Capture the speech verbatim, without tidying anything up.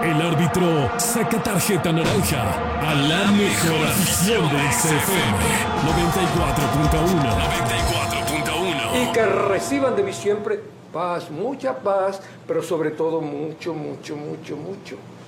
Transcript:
El árbitro saca tarjeta naranja a la mejor afición del X F M noventa y cuatro punto uno. noventa y cuatro punto uno. Y que reciban de mí siempre paz, mucha paz, pero sobre todo mucho, mucho, mucho, mucho